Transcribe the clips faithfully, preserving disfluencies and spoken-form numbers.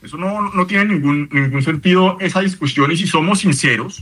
Eso no, no tiene ningún, ningún sentido esa discusión, y si somos sinceros,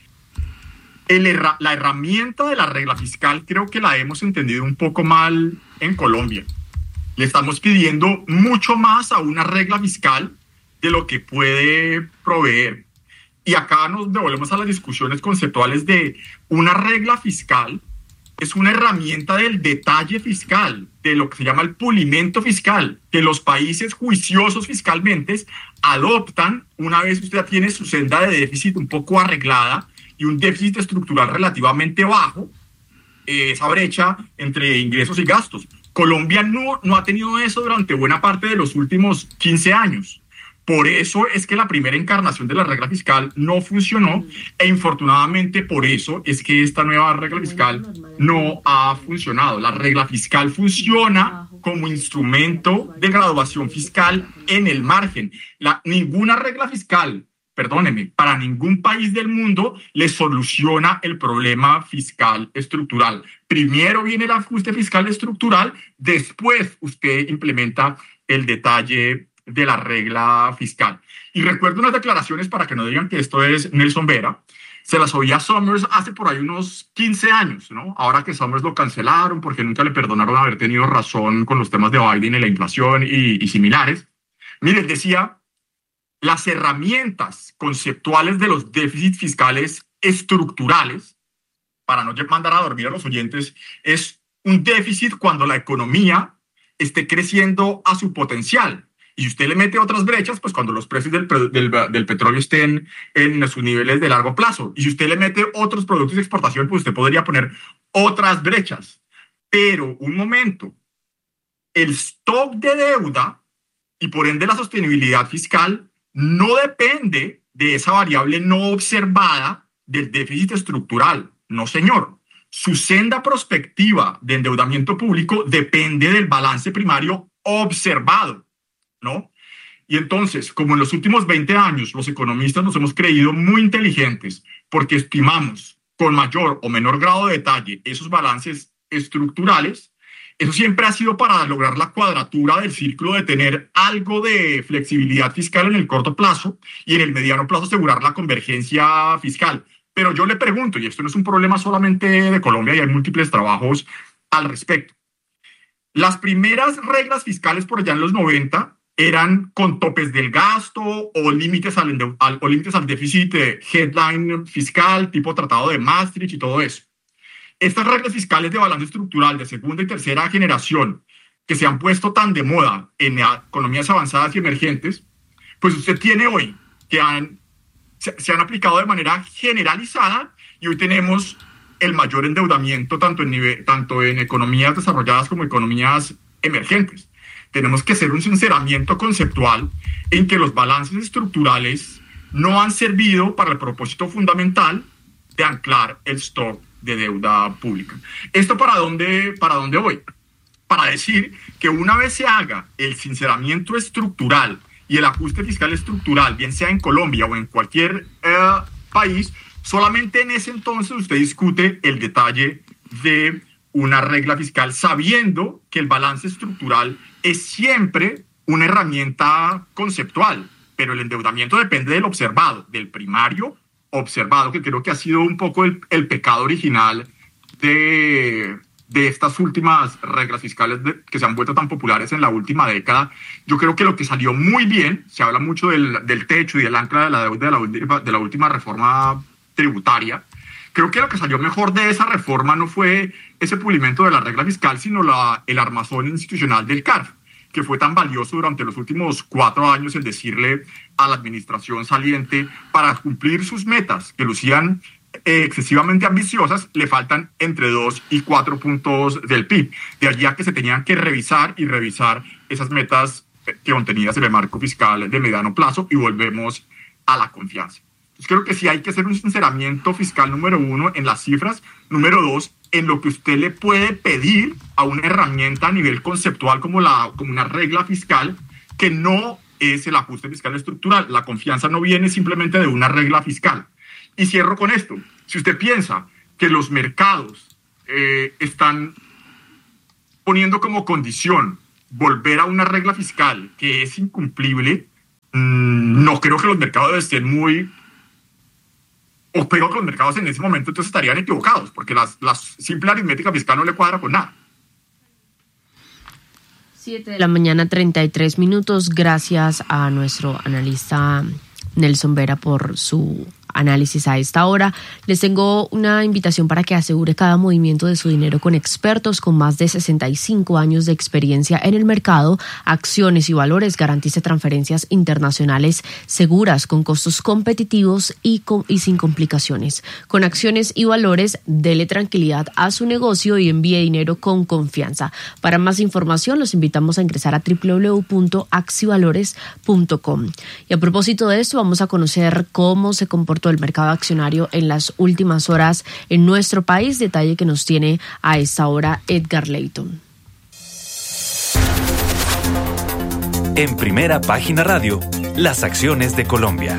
el herra, la herramienta de la regla fiscal creo que la hemos entendido un poco mal en Colombia. Le estamos pidiendo mucho más a una regla fiscal de lo que puede proveer. Y acá nos devolvemos a las discusiones conceptuales de una regla fiscal. Es una herramienta del detalle fiscal, de lo que se llama el pulimento fiscal, que los países juiciosos fiscalmente adoptan una vez usted tiene su senda de déficit un poco arreglada y un déficit estructural relativamente bajo, eh, esa brecha entre ingresos y gastos. Colombia no, no ha tenido eso durante buena parte de los últimos quince años. Por eso es que la primera encarnación de la regla fiscal no funcionó, e infortunadamente por eso es que esta nueva regla fiscal no ha funcionado. La regla fiscal funciona como instrumento de graduación fiscal en el margen. La, ninguna regla fiscal, perdóneme, para ningún país del mundo le soluciona el problema fiscal estructural. Primero viene el ajuste fiscal estructural, después usted implementa el detalle de la regla fiscal. Y recuerdo unas declaraciones, para que no digan que esto es Nelson Vera, se las oía a Summers hace por ahí unos quince años, ¿no? Ahora que Summers lo cancelaron porque nunca le perdonaron haber tenido razón con los temas de Biden y la inflación y, y similares. Miren, decía, las herramientas conceptuales de los déficits fiscales estructurales, para no mandar a dormir a los oyentes, es un déficit cuando la economía esté creciendo a su potencial. Y si usted le mete otras brechas, pues cuando los precios del, del, del petróleo estén en sus niveles de largo plazo. Y si usted le mete otros productos de exportación, pues usted podría poner otras brechas. Pero, un momento, el stock de deuda y por ende la sostenibilidad fiscal no depende de esa variable no observada del déficit estructural. No, señor. Su senda prospectiva de endeudamiento público depende del balance primario observado, ¿no? Y entonces, como en los últimos veinte años los economistas nos hemos creído muy inteligentes porque estimamos con mayor o menor grado de detalle esos balances estructurales, eso siempre ha sido para lograr la cuadratura del círculo de tener algo de flexibilidad fiscal en el corto plazo y en el mediano plazo asegurar la convergencia fiscal. Pero yo le pregunto, y esto no es un problema solamente de Colombia, y hay múltiples trabajos al respecto. Las primeras reglas fiscales por allá en los noventa eran con topes del gasto o límites al, al, o límites al déficit eh, headline fiscal, tipo tratado de Maastricht y todo eso. Estas reglas fiscales de balance estructural de segunda y tercera generación que se han puesto tan de moda en economías avanzadas y emergentes, pues usted tiene hoy que han, se, se han aplicado de manera generalizada, y hoy tenemos el mayor endeudamiento tanto en, nivel, tanto en economías desarrolladas como economías emergentes. Tenemos que hacer un sinceramiento conceptual en que los balances estructurales no han servido para el propósito fundamental de anclar el stock de deuda pública. ¿Esto para dónde, para dónde voy? Para decir que una vez se haga el sinceramiento estructural y el ajuste fiscal estructural, bien sea en Colombia o en cualquier eh, país, solamente en ese entonces usted discute el detalle de una regla fiscal, sabiendo que el balance estructural es siempre una herramienta conceptual, pero el endeudamiento depende del observado, del primario observado, que creo que ha sido un poco el, el pecado original de, de estas últimas reglas fiscales de, que se han vuelto tan populares en la última década. Yo creo que lo que salió muy bien, se habla mucho del, del techo y del ancla de la deuda de la, última, de la última reforma tributaria. Creo que lo que salió mejor de esa reforma no fue ese pulimento de la regla fiscal, sino la, el armazón institucional del C A R F, que fue tan valioso durante los últimos cuatro años el decirle a la administración saliente, para cumplir sus metas, que lucían eh, excesivamente ambiciosas, le faltan entre dos y cuatro puntos del P I B. De allí a que se tenían que revisar y revisar esas metas que contenidas en el marco fiscal de mediano plazo, y volvemos a la confianza. Entonces creo que sí hay que hacer un sinceramiento fiscal, número uno, en las cifras, número dos, en lo que usted le puede pedir a una herramienta a nivel conceptual como, la, como una regla fiscal, que no es el ajuste fiscal estructural. La confianza no viene simplemente de una regla fiscal. Y cierro con esto. Si usted piensa que los mercados eh, están poniendo como condición volver a una regla fiscal que es incumplible, mmm, no creo que los mercados estén muy... O creo que los mercados en ese momento entonces estarían equivocados, porque la las simple aritmética fiscal no le cuadra con nada. siete de la mañana, treinta y tres minutos. Gracias a nuestro analista Nelson Vera por su análisis a esta hora. Les tengo una invitación para que asegure cada movimiento de su dinero con expertos con más de sesenta y cinco años de experiencia en el mercado, acciones y valores. Garantice transferencias internacionales seguras con costos competitivos y, con, y sin complicaciones. Con acciones y valores, dele tranquilidad a su negocio y envíe dinero con confianza. Para más información, los invitamos a ingresar a doble u doble u doble u punto axivalores punto com. Y a propósito de esto, vamos a conocer cómo se comportó el mercado accionario en las últimas horas en nuestro país, detalle que nos tiene a esta hora Edgar Leyton. En Primera Página Radio, las acciones de Colombia.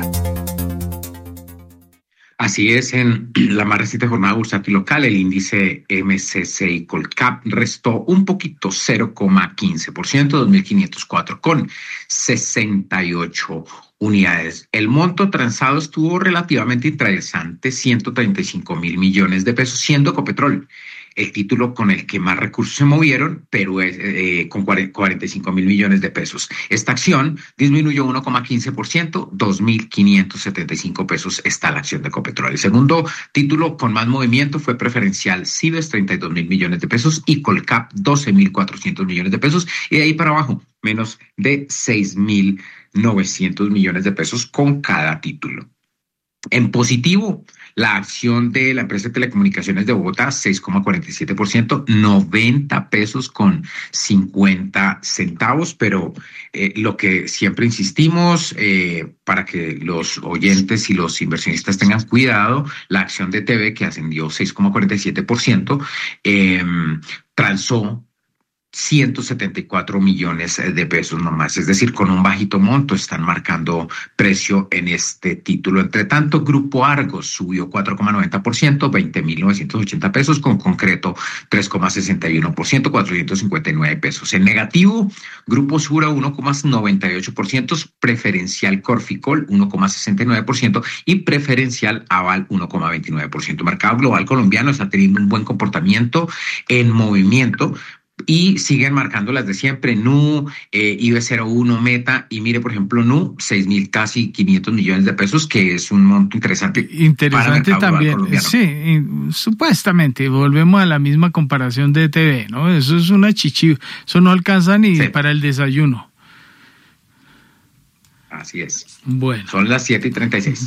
Así es, en la más reciente jornada bursátil local, el índice M S C I Colcap restó un poquito, cero coma quince por ciento, dos mil quinientos cuatro con sesenta y ocho unidades. El monto transado estuvo relativamente interesante, ciento treinta y cinco mil millones de pesos, siendo Ecopetrol el título con el que más recursos se movieron, pero es, eh, con cuarenta y cinco mil millones de pesos. Esta acción disminuyó uno coma quince por ciento, dos mil quinientos setenta y cinco pesos está la acción de Ecopetrol. El segundo título con más movimiento fue Preferencial Cibes, treinta y dos mil millones de pesos, y Colcap, doce mil cuatrocientos millones de pesos, y de ahí para abajo, menos de seis mil novecientos millones de pesos con cada título. En positivo, la acción de la empresa de telecomunicaciones de Bogotá, seis coma cuarenta y siete por ciento, noventa pesos con cincuenta centavos, pero eh, lo que siempre insistimos eh, para que los oyentes y los inversionistas tengan cuidado, la acción de T V que ascendió seis coma cuarenta y siete por ciento, eh, transó ciento setenta y cuatro millones de pesos nomás, es decir, con un bajito monto están marcando precio en este título. Entre tanto, Grupo Argos subió cuatro coma noventa por ciento, veinte mil novecientos ochenta pesos, con Concreto tres coma sesenta y uno por ciento, cuatrocientos cincuenta y nueve pesos. En negativo, Grupo Sura uno coma noventa y ocho por ciento, Preferencial Corficol uno coma sesenta y nueve por ciento y Preferencial Aval uno coma veintinueve por ciento. El mercado global colombiano está teniendo un buen comportamiento en movimiento, y siguen marcando las de siempre, N U, eh, I B cero uno, Meta, y mire, por ejemplo, N U, seis mil casi quinientos millones de pesos, que es un monto interesante. Interesante para también, sí, supuestamente, volvemos a la misma comparación de T V, ¿no? Eso es una chichi, eso no alcanza ni sí. para el desayuno. Así es. Bueno. Son las siete y treinta y seis.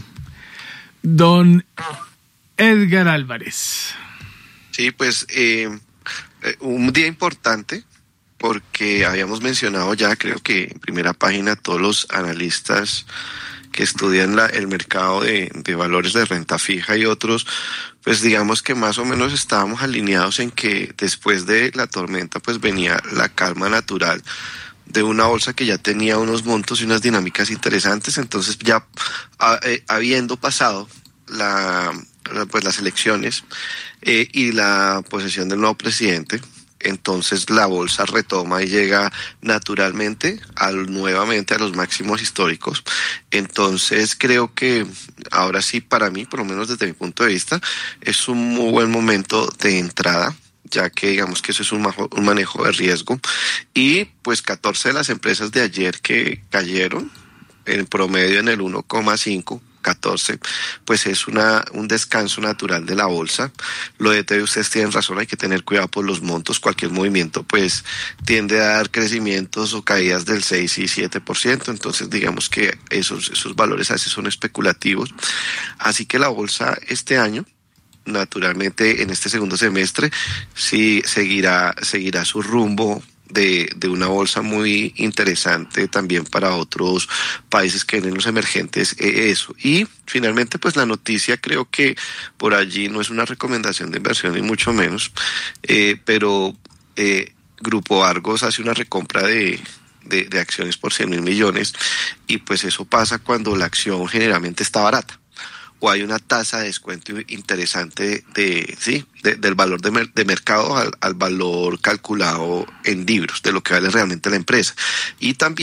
Don Edgar Álvarez. Sí, pues... Eh... un día importante porque habíamos mencionado ya, creo que en primera página, todos los analistas que estudian la, el mercado de, de valores de renta fija y otros, pues digamos que más o menos estábamos alineados en que después de la tormenta pues venía la calma natural de una bolsa que ya tenía unos montos y unas dinámicas interesantes. Entonces ya a, eh, habiendo pasado la pues las elecciones eh, y la posesión del nuevo presidente, entonces la bolsa retoma y llega naturalmente al, nuevamente a los máximos históricos. Entonces creo que ahora sí, para mí, por lo menos desde mi punto de vista, es un muy buen momento de entrada, ya que digamos que eso es un, majo, un manejo de riesgo. Y pues catorce de las empresas de ayer que cayeron en promedio en el uno coma cinco, catorce, pues es una un descanso natural de la bolsa. Lo de T V, ustedes tienen razón, hay que tener cuidado por los montos. Cualquier movimiento pues tiende a dar crecimientos o caídas del seis y siete por ciento, entonces digamos que esos, esos valores a veces son especulativos. Así que la bolsa este año, naturalmente en este segundo semestre, sí seguirá, seguirá su rumbo de, de una bolsa muy interesante también para otros países que en los emergentes, eh, eso. Y finalmente pues la noticia, creo que por allí no es una recomendación de inversión ni mucho menos, eh, pero eh, Grupo Argos hace una recompra de De, de acciones por cien mil millones, y pues eso pasa cuando la acción generalmente está barata o hay una tasa de descuento interesante de sí de, del valor de, mer, de mercado al, al valor calculado en libros de lo que vale realmente la empresa. Y también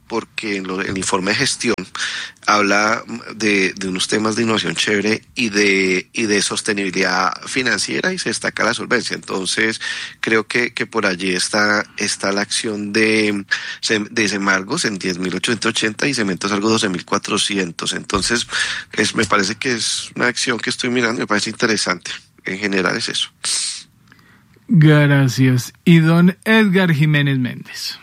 porque en lo, el informe de gestión habla de, de unos temas de innovación chévere y de, y de sostenibilidad financiera, y se destaca la solvencia. Entonces, creo que, que por allí está, está la acción de, de Semargos en diez mil ochocientos ochenta y Cementos Algo doce mil cuatrocientos. Entonces, es, me parece que es una acción que estoy mirando, me parece interesante. En general es eso. Gracias. Y don Edgar Jiménez Méndez.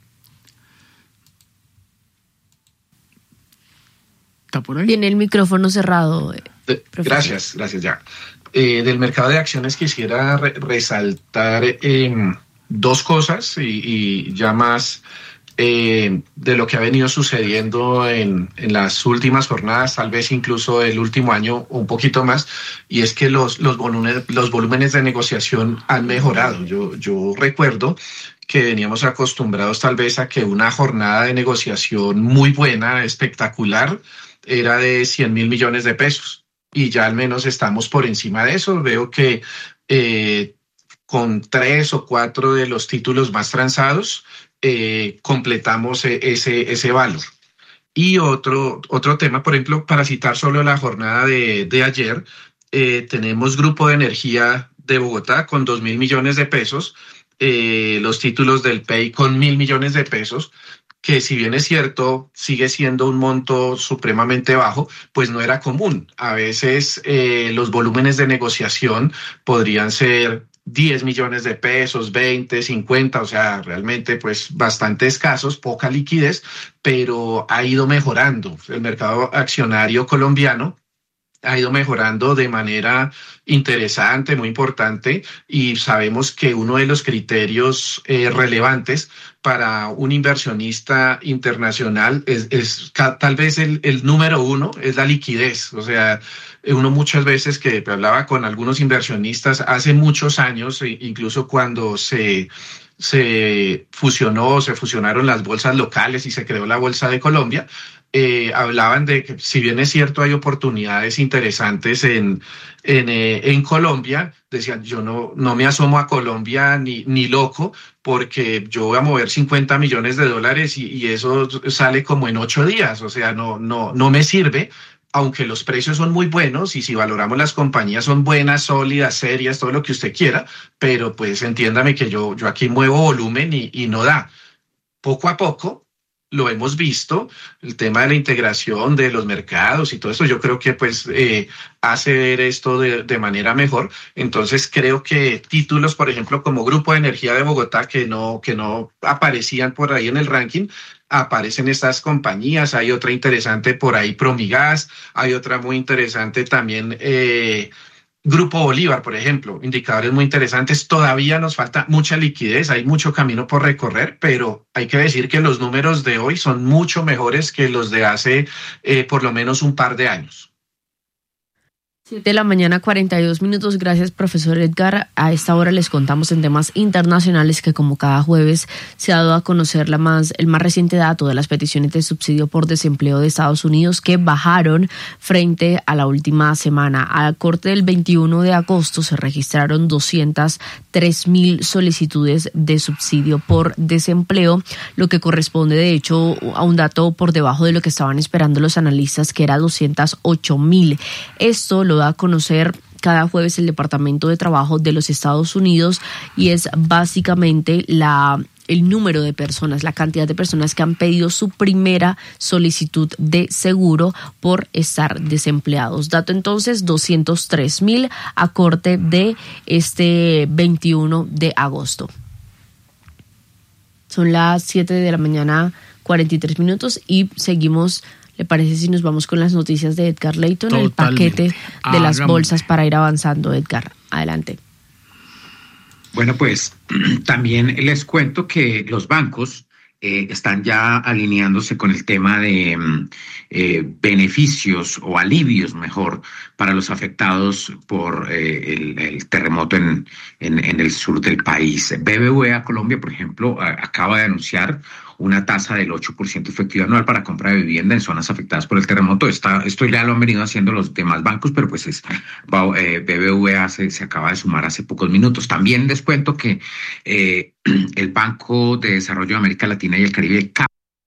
¿Está por ahí? Tiene el micrófono cerrado. Eh, gracias, gracias ya. Eh, del mercado de acciones quisiera re- resaltar eh, dos cosas y, y ya más eh, de lo que ha venido sucediendo en, en las últimas jornadas, tal vez incluso el último año un poquito más, y es que los, los, volúmenes, los volúmenes de negociación han mejorado. Yo, yo recuerdo que veníamos acostumbrados tal vez a que una jornada de negociación muy buena, espectacular, era de cien mil millones de pesos, y ya al menos estamos por encima de eso. Veo que eh, con tres o cuatro de los títulos más transados eh, completamos ese, ese valor. Y otro, otro tema, por ejemplo, para citar solo la jornada de, de ayer, eh, tenemos Grupo de Energía de Bogotá con dos mil millones de pesos, eh, los títulos del P E I con mil millones de pesos, que si bien es cierto, sigue siendo un monto supremamente bajo, pues no era común. A veces eh, los volúmenes de negociación podrían ser diez millones de pesos, veinte, cincuenta, o sea, realmente pues bastante escasos, poca liquidez, pero ha ido mejorando. El mercado accionario colombiano ha ido mejorando de manera interesante, muy importante, y sabemos que uno de los criterios eh, relevantes para un inversionista internacional es, es tal vez el, el número uno, es la liquidez. O sea, uno muchas veces que hablaba con algunos inversionistas hace muchos años, incluso cuando se... se fusionó, se fusionaron las bolsas locales y se creó la Bolsa de Colombia, eh, hablaban de que si bien es cierto hay oportunidades interesantes en, en, eh, en Colombia, decían yo no, no me asomo a Colombia ni, ni loco, porque yo voy a mover cincuenta millones de dólares y, y eso sale como en ocho días, o sea, no, no, no me sirve. Aunque los precios son muy buenos y si valoramos las compañías son buenas, sólidas, serias, todo lo que usted quiera, pero pues entiéndame que yo, yo aquí muevo volumen y, y no da. Poco a poco lo hemos visto, el tema de la integración de los mercados y todo eso, yo creo que pues eh, hace ver esto de, de manera mejor. Entonces creo que títulos, por ejemplo, como Grupo de Energía de Bogotá, que no, que no aparecían por ahí en el ranking, aparecen estas compañías. Hay otra interesante por ahí, Promigas, hay otra muy interesante también, eh, Grupo Bolívar, por ejemplo, indicadores muy interesantes. Todavía nos falta mucha liquidez, hay mucho camino por recorrer, pero hay que decir que los números de hoy son mucho mejores que los de hace eh, por lo menos un par de años. siete de la mañana, cuarenta y dos minutos. Gracias, profesor Edgar. A esta hora les contamos en temas internacionales que como cada jueves se ha dado a conocer la más, el más reciente dato de las peticiones de subsidio por desempleo de Estados Unidos, que bajaron frente a la última semana. Al corte del veintiuno de agosto se registraron doscientas tres mil solicitudes de subsidio por desempleo, lo que corresponde de hecho a un dato por debajo de lo que estaban esperando los analistas, que era doscientas ocho mil. Esto lo da a conocer cada jueves el Departamento de Trabajo de los Estados Unidos, y es básicamente la el número de personas, la cantidad de personas que han pedido su primera solicitud de seguro por estar desempleados. Dato entonces, doscientos tres mil a corte de este veintiuno de agosto. Son las siete de la mañana, cuarenta y tres minutos, y seguimos. ¿Le parece si nos vamos con las noticias de Edgar Layton? Totalmente. El paquete de Hágame. Las bolsas para ir avanzando, Edgar. Adelante. Bueno, pues también les cuento que los bancos eh, están ya alineándose con el tema de eh, beneficios o alivios, mejor, para los afectados por eh, el, el terremoto en, en, en el sur del país. B B V A Colombia, por ejemplo, a, acaba de anunciar una tasa del ocho por ciento efectiva anual para compra de vivienda en zonas afectadas por el terremoto. Esta, esto ya lo han venido haciendo los demás bancos, pero pues es, eh, B B V A se, se acaba de sumar hace pocos minutos. También les cuento que eh, el Banco de Desarrollo de América Latina y el Caribe,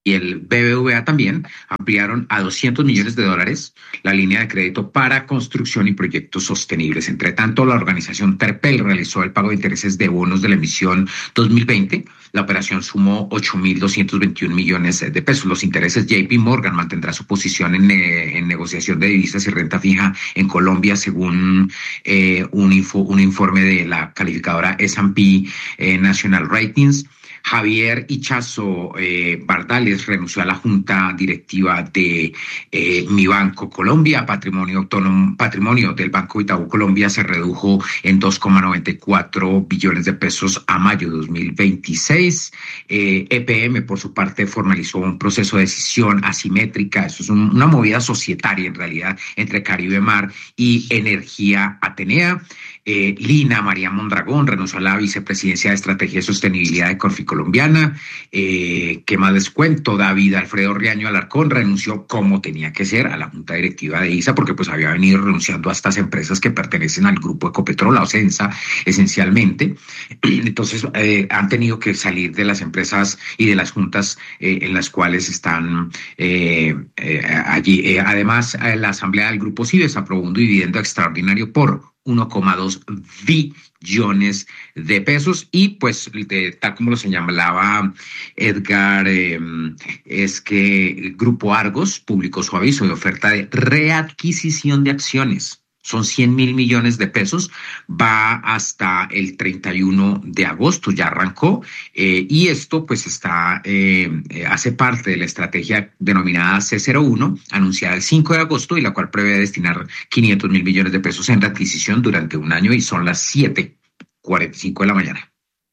y el B B V A también ampliaron a doscientos millones de dólares la línea de crédito para construcción y proyectos sostenibles. Entre tanto, la organización Terpel realizó el pago de intereses de bonos de la emisión dos mil veinte. La operación sumó ocho mil doscientos veintiún millones de pesos. Los intereses J P Morgan mantendrá su posición en, eh, en negociación de divisas y renta fija en Colombia, según eh, un, info, un informe de la calificadora S and P eh, National Ratings. Javier Ichazo eh, Bardales renunció a la junta directiva de eh, Mi Banco Colombia. Patrimonio autónomo, patrimonio del Banco Itaú Colombia se redujo en dos coma noventa y cuatro billones de pesos a mayo de dos mil veintiséis. Eh, E P M, por su parte, formalizó un proceso de decisión asimétrica. Eso es un, una movida societaria, en realidad, entre Caribe Mar y Energía Atenea. Eh, Lina María Mondragón renunció a la vicepresidencia de Estrategia y Sostenibilidad de Corfi Colombiana. Eh, ¿Qué más les cuento? David Alfredo Riaño Alarcón renunció, como tenía que ser, a la junta directiva de I S A, porque pues había venido renunciando a estas empresas que pertenecen al grupo Ecopetrol, la Ocensa, esencialmente. Entonces eh, han tenido que salir de las empresas y de las juntas eh, en las cuales están eh, eh, allí. Eh, además, eh, la Asamblea del Grupo Cives aprobó un dividendo extraordinario por uno coma dos billones de pesos y pues de, tal como lo señalaba Edgar, eh, es que el Grupo Argos publicó su aviso de oferta de readquisición de acciones. Son cien mil millones de pesos, va hasta el treinta y uno de agosto, ya arrancó, eh, y esto pues está, eh, hace parte de la estrategia denominada C cero uno, anunciada el cinco de agosto y la cual prevé destinar quinientos mil millones de pesos en readquisición durante un año y son las siete cuarenta y cinco de la mañana.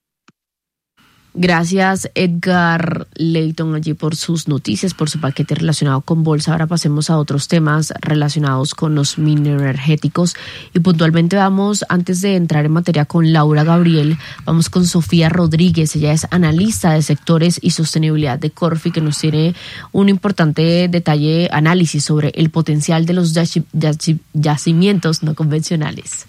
Gracias, Edgar Leighton, allí por sus noticias, por su paquete relacionado con bolsa. Ahora pasemos a otros temas relacionados con los mineroenergéticos y puntualmente vamos, antes de entrar en materia con Laura Gabriel, vamos con Sofía Rodríguez. Ella es analista de sectores y sostenibilidad de Corfi, que nos tiene un importante detalle, análisis sobre el potencial de los yaci- yaci- yacimientos no convencionales.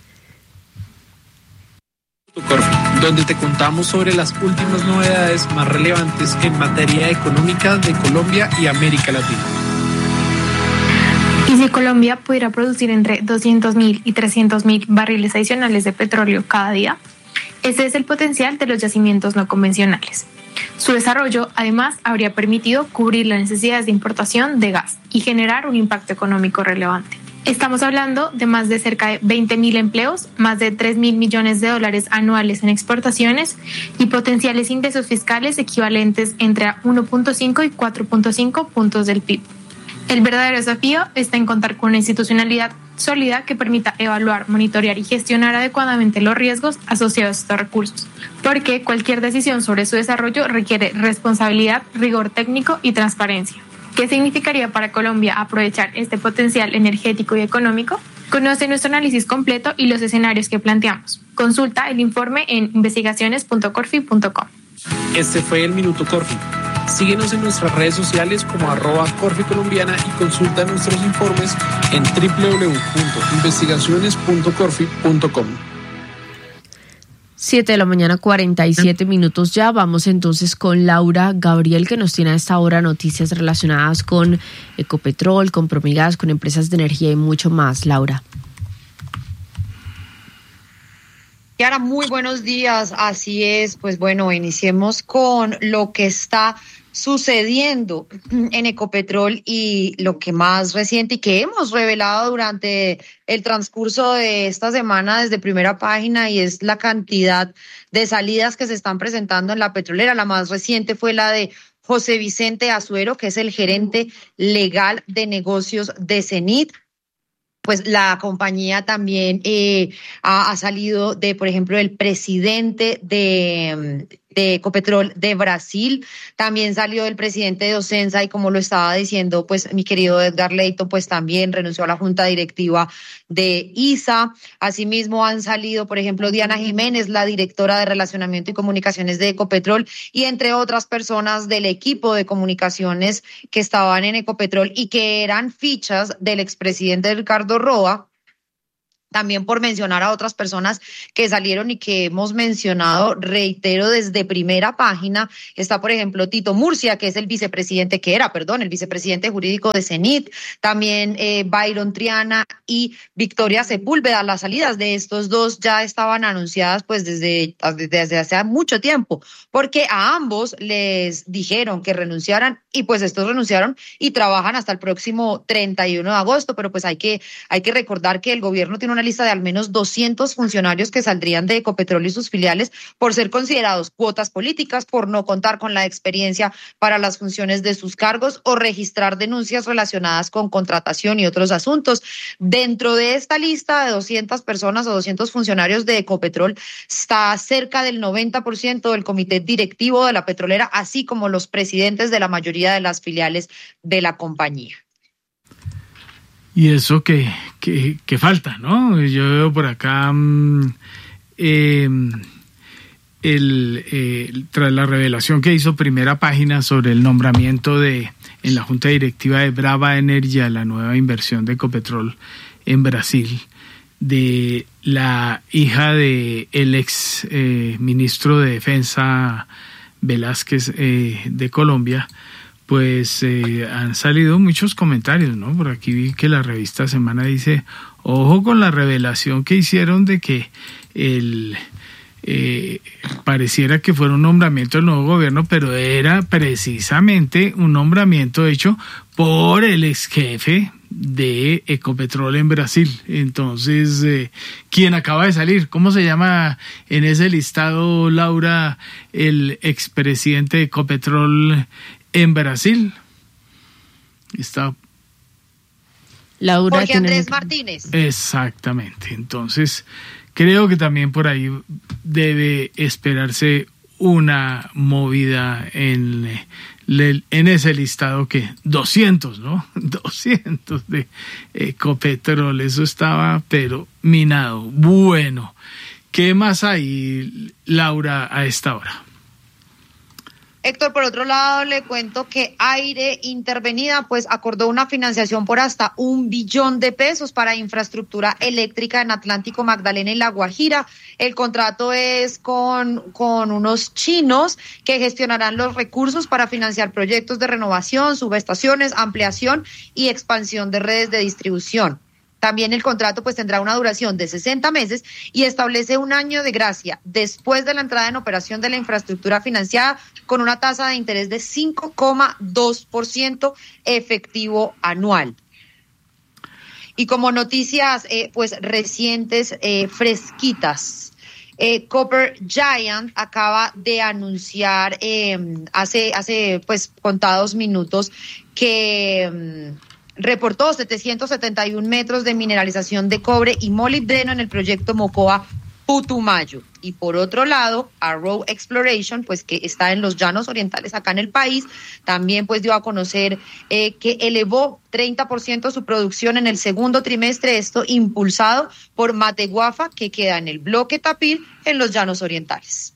Corfi, donde te contamos sobre las últimas novedades más relevantes en materia económica de Colombia y América Latina. Y si Colombia pudiera producir entre doscientos mil y trescientos mil barriles adicionales de petróleo cada día, ese es el potencial de los yacimientos no convencionales. Su desarrollo, además, habría permitido cubrir las necesidades de importación de gas y generar un impacto económico relevante. Estamos hablando de más de cerca de veinte mil empleos, más de tres mil millones de dólares anuales en exportaciones y potenciales ingresos fiscales equivalentes entre uno punto cinco y cuatro punto cinco puntos del P I B. El verdadero desafío está en contar con una institucionalidad sólida que permita evaluar, monitorear y gestionar adecuadamente los riesgos asociados a estos recursos, porque cualquier decisión sobre su desarrollo requiere responsabilidad, rigor técnico y transparencia. ¿Qué significaría para Colombia aprovechar este potencial energético y económico? Conoce nuestro análisis completo y los escenarios que planteamos. Consulta el informe en investigaciones punto corfi punto com. Este fue el Minuto Corfi. Síguenos en nuestras redes sociales como arroba Corfi Colombiana y consulta nuestros informes en doble u doble u doble u punto investigaciones punto corfi punto com. Siete de la mañana, cuarenta y siete minutos ya. Vamos entonces con Laura Gabriel, que nos tiene a esta hora noticias relacionadas con Ecopetrol, con Promigas, con empresas de energía y mucho más. Laura. Yara, muy buenos días. Así es, pues bueno, iniciemos con lo que está sucediendo en Ecopetrol y lo que más reciente y que hemos revelado durante el transcurso de esta semana desde Primera Página, y es la cantidad de salidas que se están presentando en la petrolera. La más reciente fue la de José Vicente Azuero, que es el gerente legal de negocios de Cenit. Pues la compañía también eh, ha, ha salido de, por ejemplo, el presidente de, de Ecopetrol de Brasil, también salió el presidente de Ocensa, y como lo estaba diciendo, pues mi querido Edgar Leighton, pues también renunció a la junta directiva de I S A. Asimismo han salido, por ejemplo, Diana Jiménez, la directora de Relacionamiento y Comunicaciones de Ecopetrol, y entre otras personas del equipo de comunicaciones que estaban en Ecopetrol y que eran fichas del expresidente Ricardo Roa, También por mencionar a otras personas que salieron y que hemos mencionado, reitero, desde primera página, está por ejemplo Tito Murcia, que es el vicepresidente, que era, perdón, el vicepresidente jurídico de CENIT, también eh, Byron Triana y Victoria Sepúlveda. Las salidas de estos dos ya estaban anunciadas pues desde, desde hace mucho tiempo, porque a ambos les dijeron que renunciaran y pues estos renunciaron y trabajan hasta el próximo treinta y uno de agosto, pero pues hay que, hay que recordar que el gobierno tiene una lista de al menos doscientos funcionarios que saldrían de Ecopetrol y sus filiales por ser considerados cuotas políticas, por no contar con la experiencia para las funciones de sus cargos o registrar denuncias relacionadas con contratación y otros asuntos. Dentro de esta lista de doscientas personas o doscientos funcionarios de Ecopetrol está cerca del noventa por ciento del comité directivo de la petrolera, así como los presidentes de la mayoría de las filiales de la compañía. Y eso que, que, que falta, ¿no? Yo veo por acá eh, el, eh, tras la revelación que hizo primera página sobre el nombramiento de en la Junta Directiva de Brava Energia, la nueva inversión de Ecopetrol en Brasil, de la hija de el ex eh, ministro de Defensa Velázquez eh, de Colombia. Pues eh, han salido muchos comentarios, ¿no? Por aquí vi que la revista Semana dice, ojo con la revelación que hicieron de que el eh, pareciera que fuera un nombramiento del nuevo gobierno, pero era precisamente un nombramiento hecho por el ex jefe de Ecopetrol en Brasil. Entonces, eh, ¿quién acaba de salir? ¿Cómo se llama en ese listado, Laura, el expresidente de Ecopetrol en Brasil? Está Laura Jorge Andrés tiene... Martínez. Exactamente. Entonces, creo que también por ahí debe esperarse una movida en, en ese listado que doscientos, ¿no? doscientos de Ecopetrol, eso estaba, pero minado. Bueno, ¿qué más hay, Laura, a esta hora? Héctor, por otro lado, le cuento que Aire Intervenida pues acordó una financiación por hasta un billón de pesos para infraestructura eléctrica en Atlántico, Magdalena y La Guajira. El contrato es con, con unos chinos que gestionarán los recursos para financiar proyectos de renovación, subestaciones, ampliación y expansión de redes de distribución. También el contrato pues tendrá una duración de sesenta meses y establece un año de gracia después de la entrada en operación de la infraestructura financiada con una tasa de interés de cinco coma dos por ciento efectivo anual. Y como noticias eh, pues recientes, eh, fresquitas, eh, Copper Giant acaba de anunciar eh, hace, hace pues contados minutos que... Um, reportó setecientos setenta y un metros de mineralización de cobre y molibdeno en el proyecto Mocoa Putumayo. Y por otro lado, Arrow Exploration, pues que está en los llanos orientales acá en el país, también pues dio a conocer eh, que elevó treinta por ciento su producción en el segundo trimestre, esto impulsado por Mateguafa, que queda en el bloque Tapir en los llanos orientales.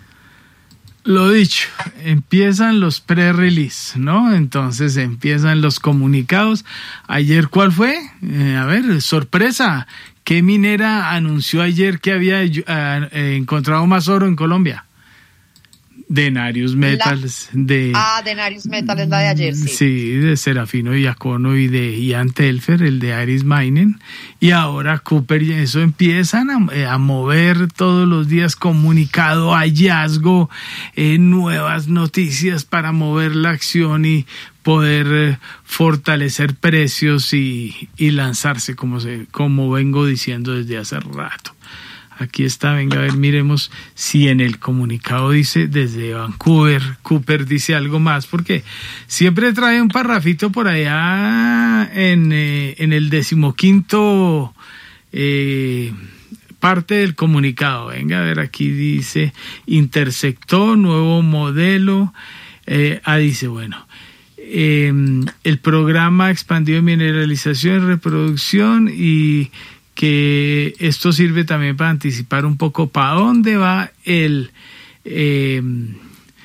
Lo dicho, empiezan los pre-release, ¿no? Entonces empiezan los comunicados. Ayer, ¿cuál fue? Eh, a ver, sorpresa. ¿Qué minera anunció ayer que había eh, encontrado más oro en Colombia? Denarius Metals. La, de, ah, Denarius Metals es la de ayer, sí. Sí, de Serafino Iacono y de Ian Telfer, el de Aris Mining. Y ahora Cooper, y eso empiezan a, a mover todos los días comunicado, hallazgo, eh, nuevas noticias para mover la acción y poder eh, fortalecer precios y, y lanzarse, como, se, como vengo diciendo desde hace rato. Aquí está, venga a ver, miremos si en el comunicado dice desde Vancouver, Cooper dice algo más, porque siempre trae un parrafito por allá en, eh, en el decimoquinto eh, parte del comunicado. Venga a ver, aquí dice, intersectó, nuevo modelo, eh, ah, dice, bueno, eh, el programa expandido de mineralización y reproducción y que esto sirve también para anticipar un poco para dónde va el, eh,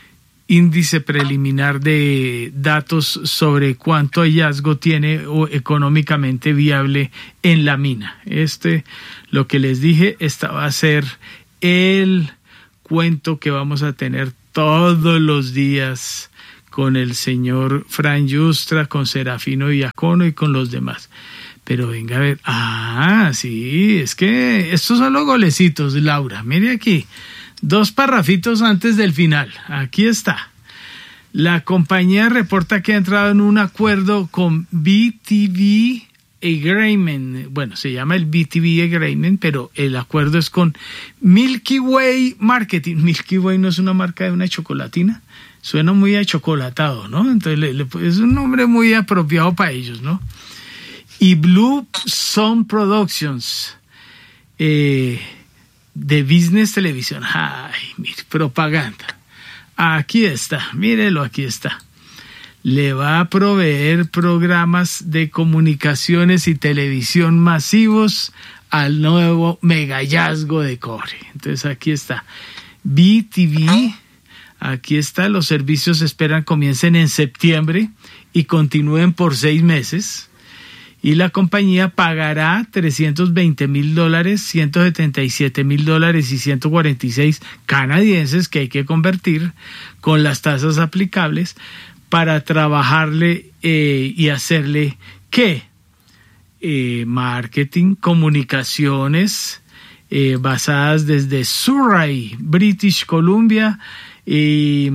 índice preliminar de datos sobre cuánto hallazgo tiene o económicamente viable en la mina. Este, lo que les dije, esta va a ser el cuento que vamos a tener todos los días con el señor Fran Yustra, con Serafino Diacono y con los demás. Pero venga a ver, ah, sí, es que estos son los golecitos, Laura, mire aquí, dos parrafitos antes del final, aquí está. La compañía reporta que ha entrado en un acuerdo con B T V Agreement, bueno, se llama el B T V Agreement, pero el acuerdo es con Milky Way Marketing. Milky Way no es una marca de una chocolatina, suena muy achocolatado, ¿no? Entonces le, le, es un nombre muy apropiado para ellos, ¿no? Y Blue Sun Productions, eh, de Business Televisión. Ay, mire, propaganda. Aquí está, mírelo, aquí está. Le va a proveer programas de comunicaciones y televisión masivos al nuevo megahallazgo de cobre. Entonces aquí está. B T V, aquí está. Los servicios se esperan comiencen en septiembre y continúen por seis meses. Y la compañía pagará trescientos veinte mil dólares, ciento setenta y siete mil dólares y ciento cuarenta y seis canadienses que hay que convertir con las tasas aplicables para trabajarle eh, y hacerle ¿qué? Eh, marketing, comunicaciones eh, basadas desde Surrey, British Columbia, y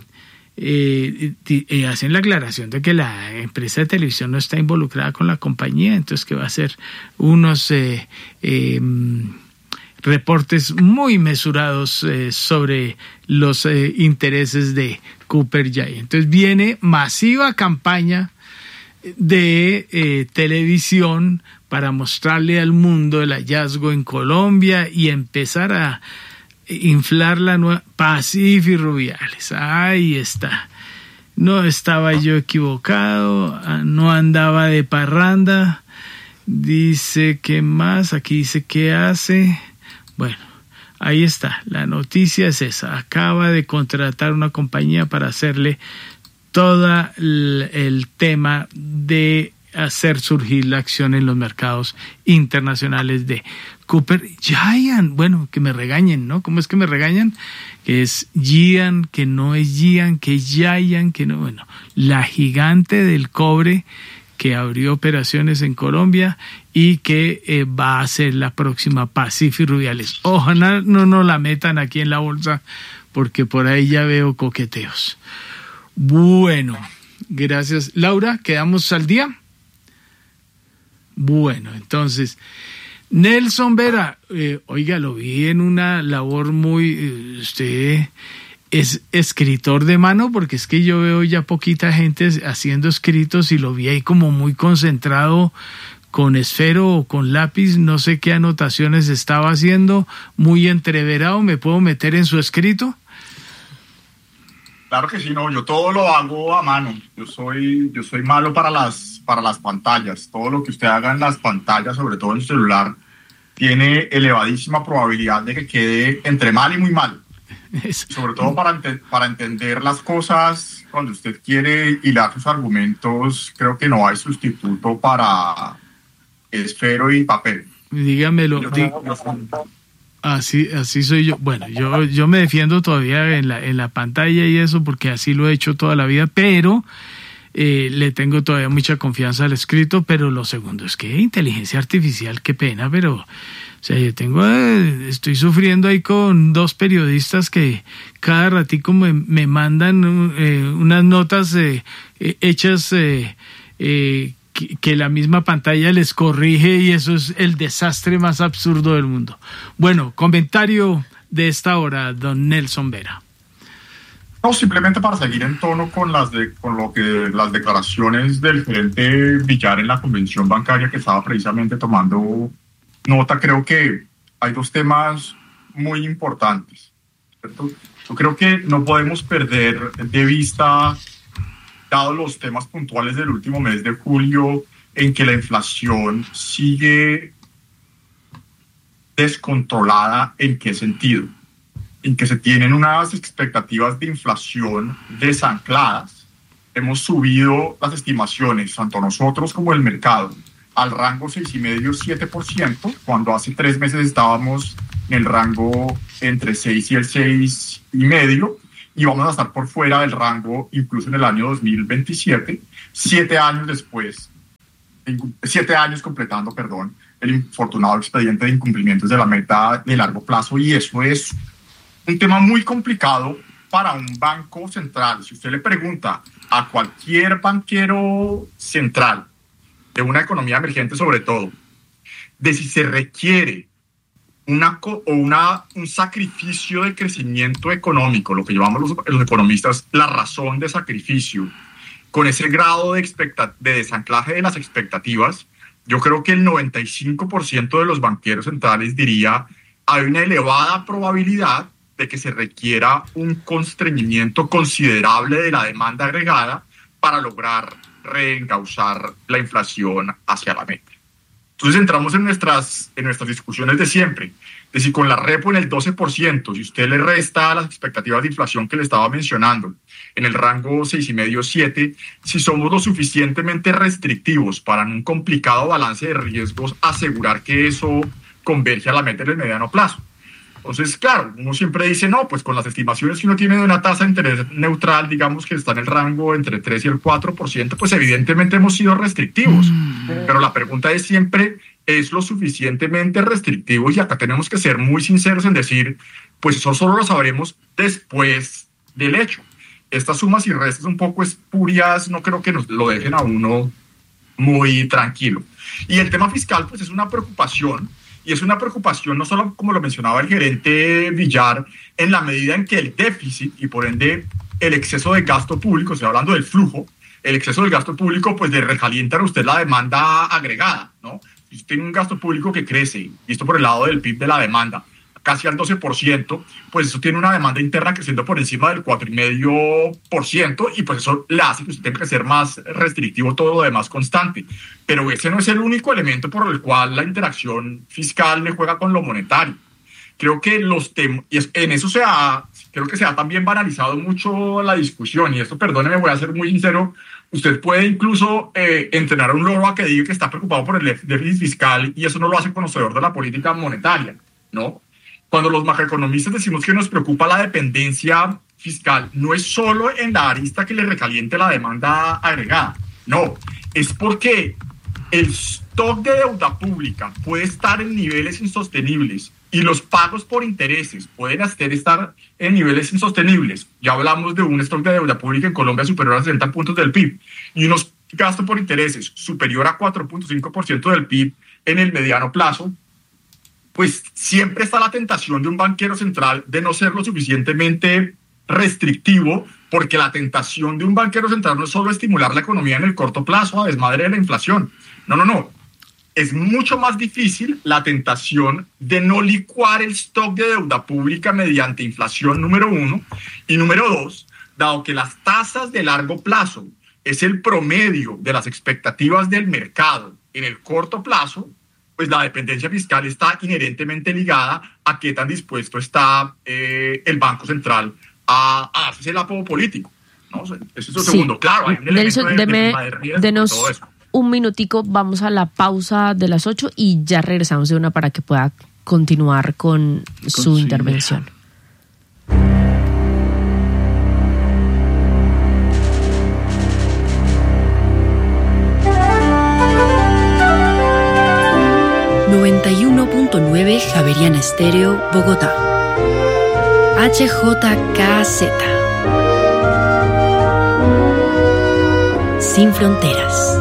Eh, y, y hacen la aclaración de que la empresa de televisión no está involucrada con la compañía, entonces que va a hacer unos eh, eh, reportes muy mesurados eh, sobre los eh, intereses de Cooper Jay. Entonces viene masiva campaña de eh, televisión para mostrarle al mundo el hallazgo en Colombia y empezar a inflar la nueva Pacífico Rubiales. Ahí está. No estaba yo equivocado, no andaba de parranda. Dice que más, aquí dice que hace. Bueno, ahí está, la noticia es esa. Acaba de contratar una compañía para hacerle todo el, el tema de hacer surgir la acción en los mercados internacionales de Cooper Giant. Bueno, que me regañen, ¿no? ¿Cómo es que me regañan? Que es Giant, que no es Giant, que es Giant, que no. Bueno, la gigante del cobre que abrió operaciones en Colombia y que eh, va a ser la próxima Pacífico Rubiales. Ojalá no nos la metan aquí en la bolsa, porque por ahí ya veo coqueteos. Bueno, gracias. Laura, ¿quedamos al día? Bueno, entonces, Nelson Vera, eh, oiga, lo vi en una labor muy, eh, usted es escritor de mano, porque es que yo veo ya poquita gente haciendo escritos y lo vi ahí como muy concentrado con esfero o con lápiz, no sé qué anotaciones estaba haciendo, muy entreverado. ¿Me puedo meter en su escrito? Claro que sí, no, yo todo lo hago a mano. Yo soy, yo soy malo para las, para las pantallas. Todo lo que usted haga en las pantallas, sobre todo en su celular, tiene elevadísima probabilidad de que quede entre mal y muy mal. Eso. Sobre todo para, ente- para entender las cosas, cuando usted quiere hilar sus argumentos, creo que no hay sustituto para esfero y papel. Dígamelo. Yo Dí- tengo- yo soy- Así, así soy yo. Bueno, yo, yo me defiendo todavía en la, en la pantalla y eso, porque así lo he hecho toda la vida, pero eh, le tengo todavía mucha confianza al escrito. Pero lo segundo es que inteligencia artificial, qué pena, pero o sea, yo tengo, eh, estoy sufriendo ahí con dos periodistas que cada ratico me, me mandan eh, unas notas eh, eh, hechas eh, eh, Que, que la misma pantalla les corrige, y eso es el desastre más absurdo del mundo. Bueno, comentario de esta hora, don Nelson Vera. No, simplemente para seguir en tono con las de, con lo que las declaraciones del gerente Villar en la convención bancaria, que estaba precisamente tomando nota. Creo que hay dos temas muy importantes, ¿cierto? Yo creo que no podemos perder de vista, dados los temas puntuales del último mes de julio, en que la inflación sigue descontrolada. ¿En qué sentido? en que se tienen unas expectativas de inflación desancladas, hemos subido las estimaciones, tanto nosotros como el mercado, al rango seis coma cinco a siete por ciento, cuando hace tres meses estábamos en el rango entre seis y el seis y medio, y vamos a estar por fuera del rango incluso en el año dos mil veintisiete, siete años después, siete años completando, perdón, el infortunado expediente de incumplimientos de la meta de largo plazo, y eso es un tema muy complicado para un banco central. Si usted le pregunta a cualquier banquero central de una economía emergente, sobre todo, de si se requiere una, o una, un sacrificio de crecimiento económico, lo que llamamos los, los economistas la razón de sacrificio, con ese grado de, expecta, de desanclaje de las expectativas, yo creo que el noventa y cinco por ciento de los banqueros centrales diría hay una elevada probabilidad de que se requiera un constreñimiento considerable de la demanda agregada para lograr reencauzar la inflación hacia la meta. Entonces entramos en nuestras, en nuestras discusiones de siempre, de si con la repo en el doce por ciento, si usted le resta las expectativas de inflación que le estaba mencionando, en el rango seis coma cinco a siete, si somos lo suficientemente restrictivos para en un complicado balance de riesgos asegurar que eso converge a la meta en el mediano plazo. Entonces, claro, uno siempre dice, no, pues con las estimaciones que uno tiene de una tasa de interés neutral, digamos que está en el rango entre tres y el cuatro por ciento, pues evidentemente hemos sido restrictivos. Mm. Pero la pregunta es siempre, ¿es lo suficientemente restrictivo? Y acá tenemos que ser muy sinceros en decir, pues eso solo lo sabremos después del hecho. Estas sumas y restas un poco espurias no creo que nos lo dejen a uno muy tranquilo. Y el tema fiscal, pues es una preocupación. Y es una preocupación no solo, como lo mencionaba el gerente Villar, en la medida en que el déficit y por ende el exceso de gasto público, estoy hablando del flujo, el exceso del gasto público pues le recalienta a usted la demanda agregada, ¿no? Si usted tiene un gasto público que crece, y esto por el lado del P I B de la demanda, casi al doce por ciento, pues eso tiene una demanda interna creciendo por encima del cuatro coma cinco por ciento y pues eso le hace que usted tenga que ser más restrictivo, todo lo demás constante. Pero ese no es el único elemento por el cual la interacción fiscal le juega con lo monetario. Creo que los temas, y en eso se ha, creo que se ha también banalizado mucho la discusión, y esto, perdóneme, voy a ser muy sincero, usted puede incluso eh, entrenar a un loro a que diga que está preocupado por el déficit fiscal y eso no lo hace conocedor de la política monetaria, ¿no? Cuando los macroeconomistas decimos que nos preocupa la dependencia fiscal, no es solo en la arista que le recaliente la demanda agregada, no, es porque el stock de deuda pública puede estar en niveles insostenibles y los pagos por intereses pueden estar en niveles insostenibles. Ya hablamos de un stock de deuda pública en Colombia superior a sesenta puntos del P I B y unos gastos por intereses superior a cuatro punto cinco por ciento del P I B en el mediano plazo. Pues siempre está la tentación de un banquero central de no ser lo suficientemente restrictivo, porque la tentación de un banquero central no es solo estimular la economía en el corto plazo a desmadre de la inflación. No, no, no. Es mucho más difícil la tentación de no licuar el stock de deuda pública mediante inflación, número uno. Y número dos, dado que las tasas de largo plazo es el promedio de las expectativas del mercado en el corto plazo, pues la dependencia fiscal está inherentemente ligada a qué tan dispuesto está eh, el Banco Central a, a hacerse el apoyo político, ¿no? Eso es lo sí. segundo. Claro, hay un Nelson, elemento de, deme, de, de riesgo, denos todo eso. Un minutico, vamos a la pausa de las ocho y ya regresamos de una para que pueda continuar con, con su, su intervención. Idea. noventa y uno punto nueve Javeriana Estéreo, Bogotá. H J K Z. Sin fronteras.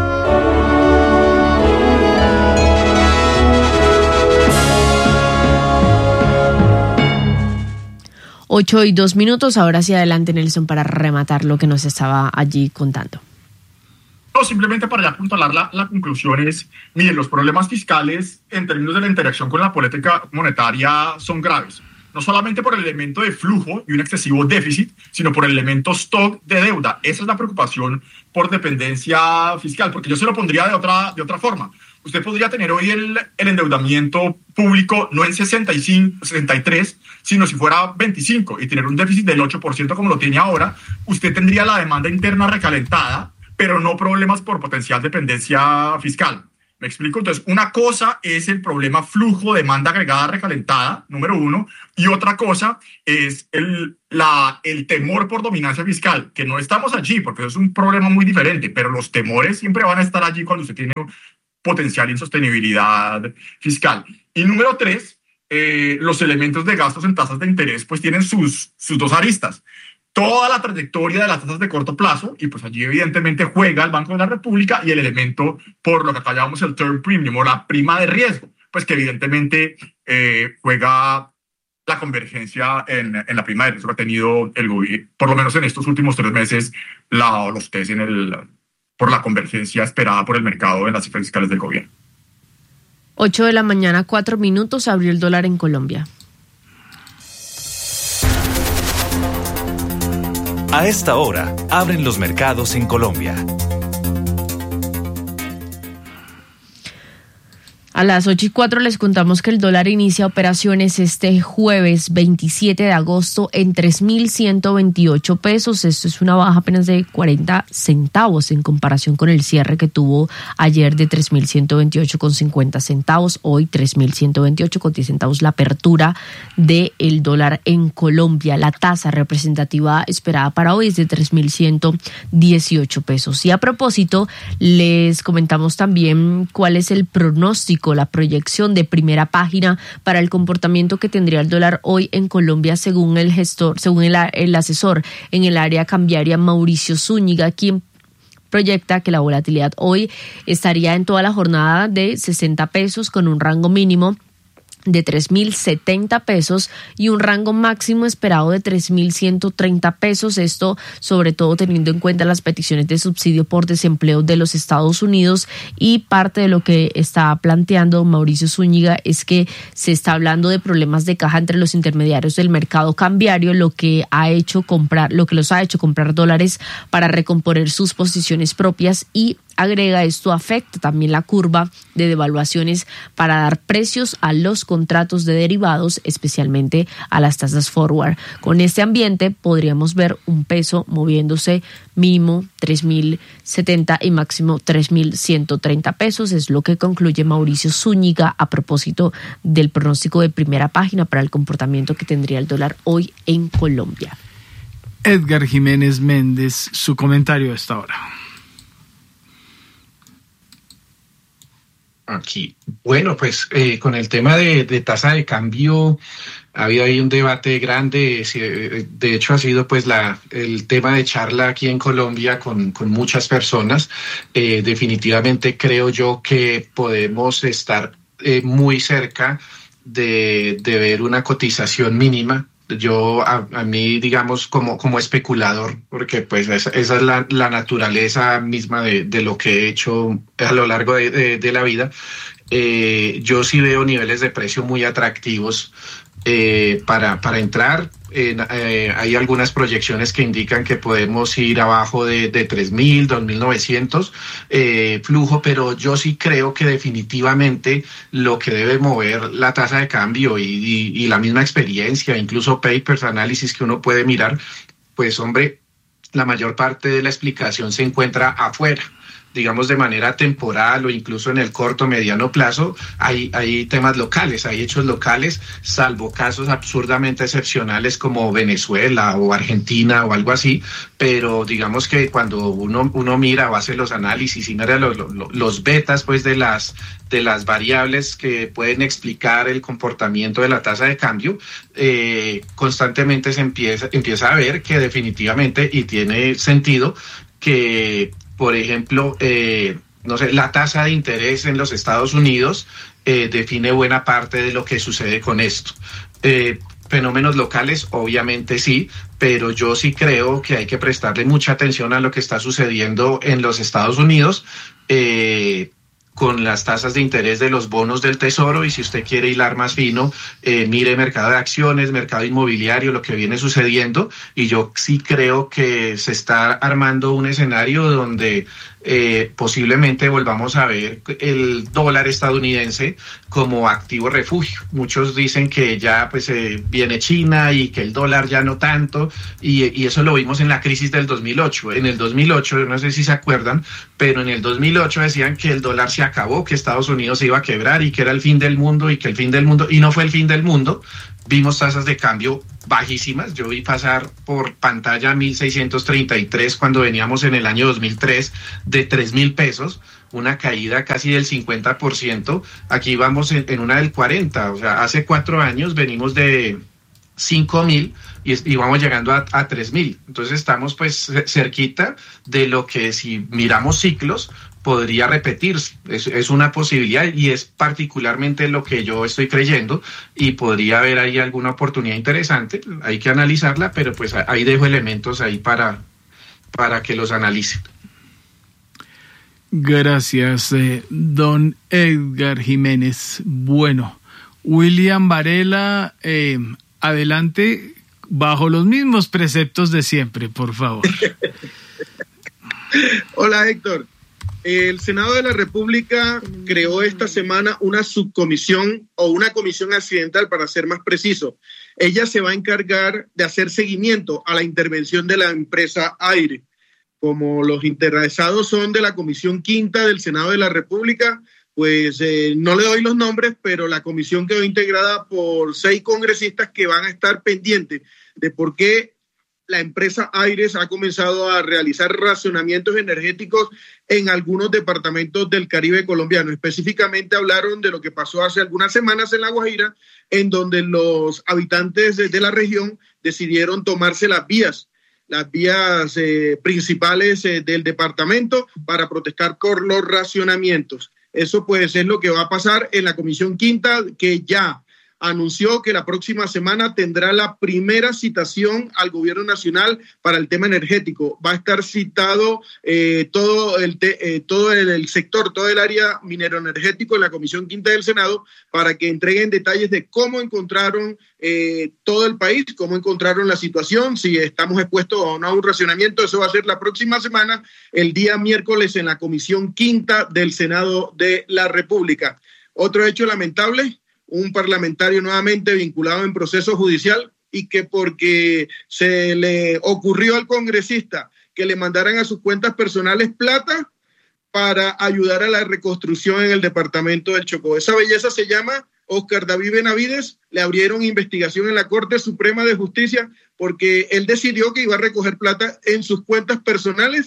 Ocho y dos minutos, ahora sí adelante Nelson para rematar lo que nos estaba allí contando. No, simplemente para ya apuntalar la, la conclusión es, miren, los problemas fiscales en términos de la interacción con la política monetaria son graves. no solamente por el elemento de flujo y un excesivo déficit, sino por el elemento stock de deuda. Esa es la preocupación por dependencia fiscal, porque yo se lo pondría de otra, de otra forma. Usted podría tener hoy el, el endeudamiento público no en sesenta y cinco, sesenta y tres, sino si fuera veinticinco y tener un déficit del ocho por ciento como lo tiene ahora. Usted tendría la demanda interna recalentada, pero no problemas por potencial dependencia fiscal. ¿Me explico? Entonces, una cosa es el problema flujo, demanda agregada recalentada, número uno, y otra cosa es el, la, el temor por dominancia fiscal, que no estamos allí, porque eso es un problema muy diferente, pero los temores siempre van a estar allí cuando usted tiene potencial insostenibilidad fiscal. Y número tres, eh, los elementos de gastos en tasas de interés pues tienen sus, sus dos aristas. Toda la trayectoria de las tasas de corto plazo, y pues allí evidentemente juega el Banco de la República, y el elemento por lo que acá llamamos el term premium o la prima de riesgo, pues que evidentemente eh, juega la convergencia en, en la prima de riesgo que ha tenido el gobierno, por lo menos en estos últimos tres meses, la, los test en el, por la convergencia esperada por el mercado en las cifras fiscales del gobierno. ocho de la mañana, cuatro minutos, abrió el dólar en Colombia. A esta hora, abren los mercados en Colombia. A las ocho y cuatro les contamos que el dólar inicia operaciones este jueves veintisiete de agosto en tres mil ciento veintiocho pesos. Esto es una baja apenas de cuarenta centavos en comparación con el cierre que tuvo ayer de tres mil ciento veintiocho con cincuenta centavos. Hoy tres mil ciento veintiocho con diez centavos la apertura del dólar en Colombia. La tasa representativa esperada para hoy es de tres mil ciento dieciocho pesos. Y a propósito, les comentamos también cuál es el pronóstico, la proyección de primera página para el comportamiento que tendría el dólar hoy en Colombia según el gestor, según el, el asesor en el área cambiaria Mauricio Zúñiga, quien proyecta que la volatilidad hoy estaría en toda la jornada de sesenta pesos con un rango mínimo de tres mil setenta pesos y un rango máximo esperado de tres mil ciento treinta pesos. Esto sobre todo teniendo en cuenta las peticiones de subsidio por desempleo de los Estados Unidos, y parte de lo que está planteando Mauricio Zúñiga es que se está hablando de problemas de caja entre los intermediarios del mercado cambiario, lo que ha hecho comprar, lo que los ha hecho comprar dólares para recomponer sus posiciones propias, y agrega, esto afecta también la curva de devaluaciones para dar precios a los contratos de derivados, especialmente a las tasas forward. Con este ambiente podríamos ver un peso moviéndose mínimo tres mil setenta y máximo tres mil ciento treinta pesos. Es lo que concluye Mauricio Zúñiga a propósito del pronóstico de primera página para el comportamiento que tendría el dólar hoy en Colombia. Edgar Jiménez Méndez, su comentario a esta hora. Aquí. Bueno, pues eh, con el tema de, de tasa de cambio ha habido ahí un debate grande. De hecho, ha sido pues la el tema de charla aquí en Colombia con, con muchas personas. Eh, definitivamente creo yo que podemos estar eh, muy cerca de, de ver una cotización mínima. Yo, a, a mí, digamos, como, como especulador, porque pues esa, esa es la, la naturaleza misma de, de lo que he hecho a lo largo de, de, de la vida, eh, yo sí veo niveles de precio muy atractivos eh, para, para entrar. Eh, eh, hay algunas proyecciones que indican que podemos ir abajo de, de tres mil, dos mil novecientos eh, flujo, pero yo sí creo que definitivamente lo que debe mover la tasa de cambio y, y, y la misma experiencia, incluso papers, análisis que uno puede mirar, pues hombre, la mayor parte de la explicación se encuentra afuera. Digamos, de manera temporal o incluso en el corto, mediano plazo, hay, hay temas locales, hay hechos locales, salvo casos absurdamente excepcionales como Venezuela o Argentina o algo así, pero digamos que cuando uno, uno mira o hace los análisis y mira los, los, los betas pues de las, de las variables que pueden explicar el comportamiento de la tasa de cambio, eh, constantemente se empieza, empieza a ver que definitivamente, y tiene sentido, que por ejemplo, eh, no sé, la tasa de interés en los Estados Unidos eh, define buena parte de lo que sucede con esto. Eh, fenómenos locales, obviamente sí, pero yo sí creo que hay que prestarle mucha atención a lo que está sucediendo en los Estados Unidos, eh, con las tasas de interés de los bonos del Tesoro, y si usted quiere hilar más fino, eh, mire mercado de acciones, mercado inmobiliario, lo que viene sucediendo, y yo sí creo que se está armando un escenario donde eh, posiblemente volvamos a ver el dólar estadounidense como activo refugio. Muchos dicen que ya pues eh, viene China y que el dólar ya no tanto, y, y eso lo vimos en la crisis del dos mil ocho. En el dos mil ocho, no sé si se acuerdan, pero en el dos mil ocho decían que el dólar se acabó, que Estados Unidos se iba a quebrar y que era el fin del mundo y que el fin del mundo, y no fue el fin del mundo. Vimos tasas de cambio bajísimas. Yo vi pasar por pantalla mil seiscientos treinta y tres cuando veníamos en el año dos mil tres de tres mil pesos, una caída casi del cincuenta por ciento. Aquí vamos en, en una del cuarenta, o sea, hace cuatro años venimos de cinco mil y, y vamos llegando a, a tres mil. Entonces estamos pues cerquita de lo que, si miramos ciclos, podría repetirse. Es, es una posibilidad, y es particularmente lo que yo estoy creyendo, y podría haber ahí alguna oportunidad interesante. Hay que analizarla, pero pues ahí dejo elementos ahí para, para que los analicen. Gracias, eh, don Edgar Jiménez. Bueno, William Varela, eh, adelante, bajo los mismos preceptos de siempre, por favor. Hola, Héctor. El Senado de la República creó esta semana una subcomisión, o una comisión accidental para ser más preciso. Ella se va a encargar de hacer seguimiento a la intervención de la empresa Aire. Como los interesados son de la Comisión Quinta del Senado de la República, pues eh, no le doy los nombres, pero la comisión quedó integrada por seis congresistas que van a estar pendientes de por qué la empresa Aires ha comenzado a realizar racionamientos energéticos en algunos departamentos del Caribe colombiano. Específicamente hablaron de lo que pasó hace algunas semanas en La Guajira, en donde los habitantes de, de la región decidieron tomarse las vías, las vías eh, principales eh, del departamento para protestar por los racionamientos. Eso pues es lo que va a pasar en la Comisión Quinta, que ya anunció que la próxima semana tendrá la primera citación al gobierno nacional para el tema energético. Va a estar citado eh, todo, el, te, eh, todo el, el sector, todo el área minero-energético en la Comisión Quinta del Senado, para que entreguen detalles de cómo encontraron eh, todo el país, cómo encontraron la situación, si estamos expuestos o no a un racionamiento. Eso va a ser la próxima semana, el día miércoles, en la Comisión Quinta del Senado de la República. Otro hecho lamentable: un parlamentario nuevamente vinculado en proceso judicial, y que porque se le ocurrió al congresista que le mandaran a sus cuentas personales plata para ayudar a la reconstrucción en el departamento del Chocó. Esa belleza se llama Oscar David Benavides. Le abrieron investigación en la Corte Suprema de Justicia porque él decidió que iba a recoger plata en sus cuentas personales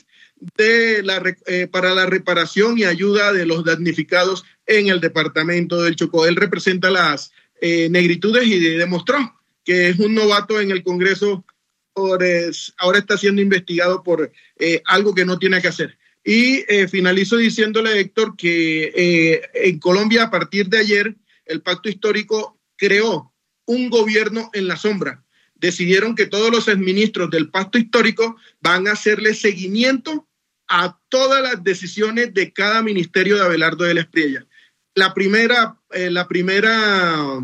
de la, eh, para la reparación y ayuda de los damnificados en el departamento del Chocó. Él representa las eh, negritudes y demostró que es un novato en el Congreso. Por, eh, ahora está siendo investigado por eh, algo que no tiene que hacer. Y eh, finalizo diciéndole, Héctor, que eh, en Colombia, a partir de ayer, el Pacto Histórico creó un gobierno en la sombra. Decidieron que todos los exministros del Pacto Histórico van a hacerle seguimiento a todas las decisiones de cada ministerio de Abelardo de la Espriella. La primera, eh, la primera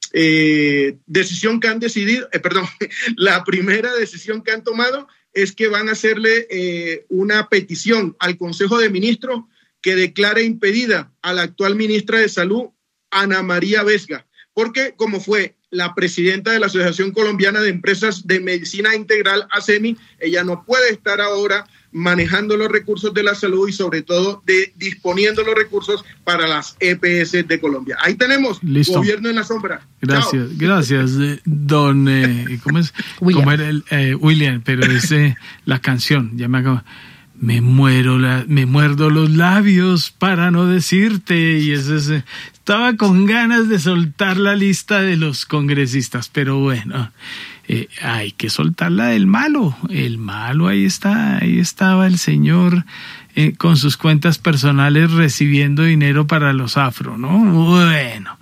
eh, decisión que han decidido, eh, perdón, la primera decisión que han tomado es que van a hacerle eh, una petición al Consejo de Ministros que declare impedida a la actual ministra de Salud, Ana María Vesga, porque como fue la presidenta de la Asociación Colombiana de Empresas de Medicina Integral, ASEMI, ella no puede estar ahora manejando los recursos de la salud y sobre todo de disponiendo los recursos para las E P S de Colombia. Ahí tenemos. Listo. Gobierno en la sombra. Gracias, Chao. gracias, don eh, ¿cómo es? William. ¿Cómo era el, eh, William, pero es eh, la canción, ya me acabo. Me muero, la, me muerdo los labios para no decirte, y eso es, eh, estaba con ganas de soltar la lista de los congresistas, pero bueno, eh, hay que soltarla del malo, el malo, ahí está, ahí estaba el señor eh, con sus cuentas personales recibiendo dinero para los afro, ¿no? Bueno,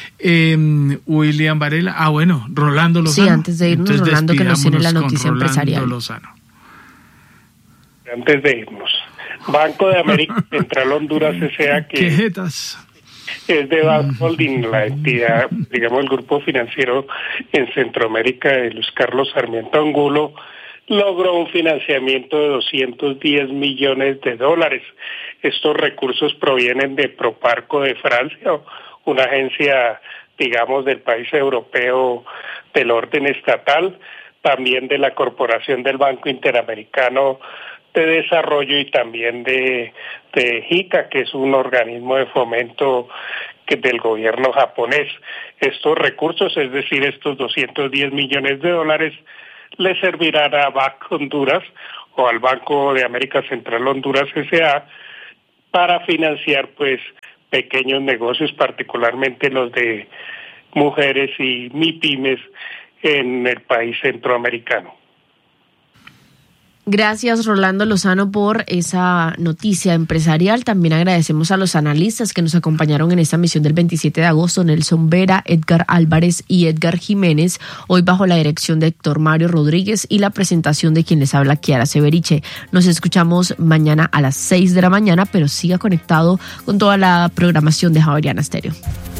eh, William Varela, ah bueno, Rolando Lozano. Sí, antes de irnos, entonces, Rolando, que nos tiene la noticia empresarial. Lozano. Antes de irnos, Banco de América Central Honduras S A, que es de Banco Holding, la entidad, digamos, el grupo financiero en Centroamérica de Luis Carlos Sarmiento Angulo, logró un financiamiento de doscientos diez millones de dólares. Estos recursos provienen de Proparco de Francia, una agencia, digamos, del país europeo del orden estatal, también de la Corporación del Banco Interamericano de Desarrollo y también de, de JICA, que es un organismo de fomento que del gobierno japonés. Estos recursos, es decir, estos doscientos diez millones de dólares, le servirán a B A C Honduras o al Banco de América Central Honduras S A para financiar pues pequeños negocios, particularmente los de mujeres y MIPYMES en el país centroamericano. Gracias, Rolando Lozano, por esa noticia empresarial. También agradecemos a los analistas que nos acompañaron en esta emisión del veintisiete de agosto, Nelson Vera, Edgar Álvarez y Edgar Jiménez, hoy bajo la dirección de Héctor Mario Rodríguez y la presentación de quien les habla, Kiara Severiche. Nos escuchamos mañana a las seis de la mañana, pero siga conectado con toda la programación de Javeriana Estéreo.